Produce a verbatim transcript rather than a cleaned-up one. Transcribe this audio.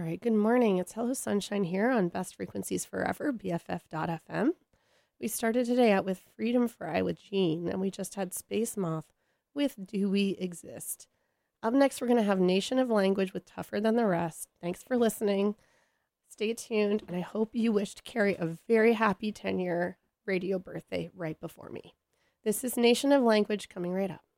right, good morning. It's Hello Sunshine here on Best Frequencies Forever, B F F dot F M. We started today out with Freedom Fry with Gene, and we just had Space Moth with Do We Exist. Up next, we're going to have Nation of Language with Tougher Than the Rest. Thanks for listening. Stay tuned, and I hope you wished Carrie a very happy ten-year radio birthday right before me. This is Nation of Language coming right up.